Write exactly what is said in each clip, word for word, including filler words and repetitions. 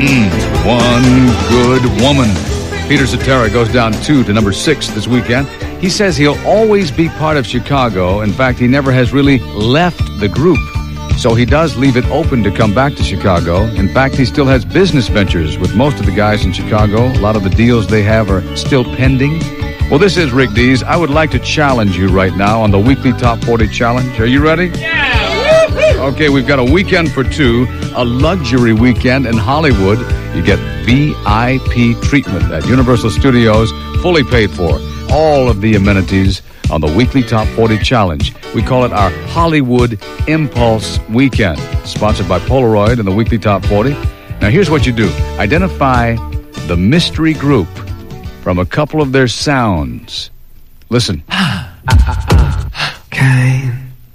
Mm, one good woman. Peter Cetera goes down two to number six this weekend. He says he'll always be part of Chicago. In fact, he never has really left the group. So he does leave it open to come back to Chicago. In fact, he still has business ventures with most of the guys in Chicago. A lot of the deals they have are still pending. Well, this is Rick Dees. I would like to challenge you right now on the weekly Top forty Challenge. Are you ready? Yeah! Okay, we've got a weekend for two, a luxury weekend in Hollywood. You get V I P treatment at Universal Studios, fully paid for. All of the amenities on the weekly Top forty Challenge. We call it our Hollywood Impulse Weekend, sponsored by Polaroid and the weekly Top forty. Now, here's what you do. Identify the mystery group from a couple of their sounds. Listen. Okay.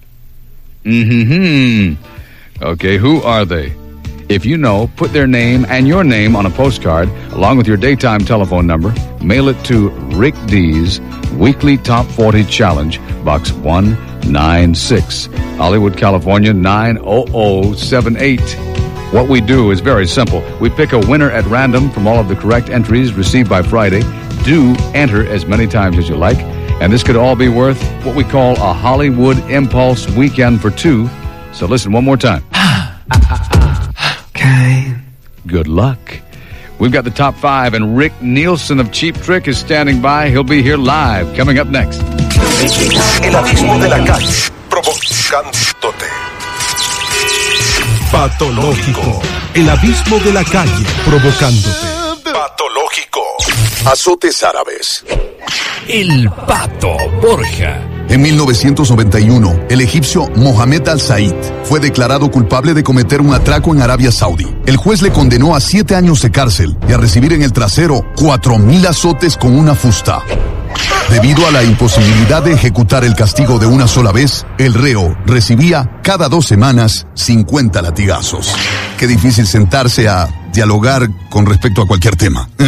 Mm-hmm. Okay, who are they? If you know, put their name and your name on a postcard, along with your daytime telephone number. Mail it to Rick Dees, Weekly Top forty Challenge, Box one ninety-six, Hollywood, California, nine oh oh seven eight. What we do is very simple. We pick a winner at random from all of the correct entries received by Friday. Do enter as many times as you like. And this could all be worth what we call a Hollywood Impulse Weekend for two. So listen one more time. Okay. Good luck. We've got the top five, and Rick Nielsen of Cheap Trick is standing by. He'll be here live, coming up next. El abismo de la calle, provocándote. Patológico. El abismo de la calle, provocándote. Patológico. Azotes árabes. El Pato Borja. En mil novecientos noventa y uno, el egipcio Mohamed Al-Said fue declarado culpable de cometer un atraco en Arabia Saudí. El juez le condenó a siete años de cárcel y a recibir en el trasero cuatro mil azotes con una fusta. Debido a la imposibilidad de ejecutar el castigo de una sola vez, el reo recibía cada dos semanas cincuenta latigazos. Qué difícil sentarse a dialogar con respecto a cualquier tema.